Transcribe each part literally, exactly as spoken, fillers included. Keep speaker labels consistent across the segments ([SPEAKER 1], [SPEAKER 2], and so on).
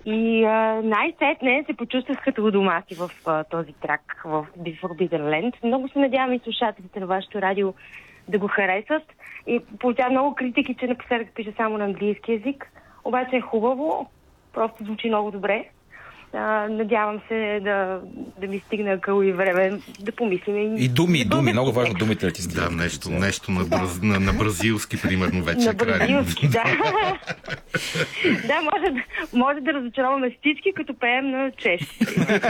[SPEAKER 1] И а, най-сетне се почувствах като у дома си в а, този трак, в The Forbidden Land. Много се надявам и слушателите на вашето радио да го харесват. И получавам много критики, че напоследък пише само на английски език. Обаче е хубаво, просто звучи много добре. А, надявам се да, да ми стигне акъл и време да помислим. И,
[SPEAKER 2] и думи, и думи. Много важно думите да ти стигнат.
[SPEAKER 3] Да, нещо, нещо на, браз, на, на бразилски, примерно, вече
[SPEAKER 1] на бразилски, да. Да, може, може да разочароваме всички, като пеем на чешки.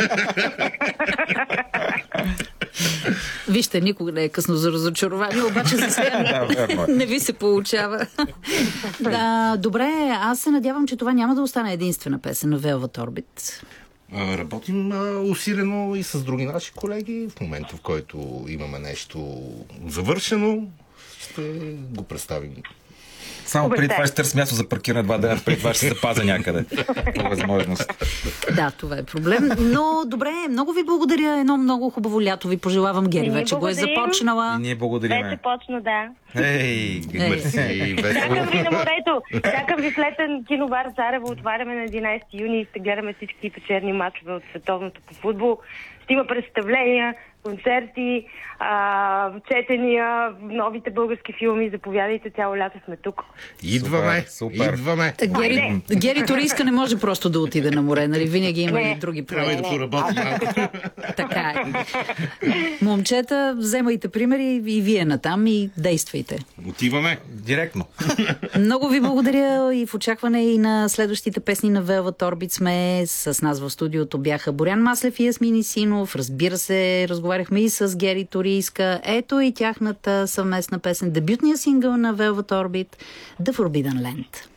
[SPEAKER 4] Вижте, никога не е късно за разочарование, обаче за сега не, не ви се получава. Да, добре, аз се надявам, че това няма да остане единствена песен на Velvet Orbit.
[SPEAKER 3] Работим а, усилено и с други наши колеги. В момента, в който имаме нещо завършено, ще го представим.
[SPEAKER 2] Само преди това ще търся място за паркиране два дена, преди това ще се запазя някъде. По възможност.
[SPEAKER 4] Да, това е проблем. Но добре, много ви благодаря. Едно много хубаво лято ви пожелавам. Гери вече го е започнала.
[SPEAKER 2] И ние благодарим.
[SPEAKER 1] Вече почна, да.
[SPEAKER 2] Ей,
[SPEAKER 3] мерси.
[SPEAKER 1] Чакам ви на морето. Чакам ви в летен кинобар Царево. Отваряме на единайсети юни и ще гледаме всички вечерни мачове от световното по футбол. Ще има представления, концерти, а, четения, новите български филми. Заповядайте, цяло лято сме тук.
[SPEAKER 3] Идваме,
[SPEAKER 2] супер, супер.
[SPEAKER 3] идваме.
[SPEAKER 4] Гери, Гери Туриска не може просто да отиде на море, нали? Винаги има и други проекти.
[SPEAKER 3] Трябва да поработи малко.
[SPEAKER 4] Така е. Момчета, вземайте примери и вие натам и действайте.
[SPEAKER 3] Отиваме.
[SPEAKER 2] Директно.
[SPEAKER 4] Много ви благодаря и в очакване и на следващите песни на Velvet Orbit сме. С нас в студиото бяха Борян Маслев и Ясмин Синов. Разбира се, разговаряхме и с Гери Туриска. Ето и тяхната съвместна песен, дебютния сингъл на Velvet Orbit, The Forbidden Land.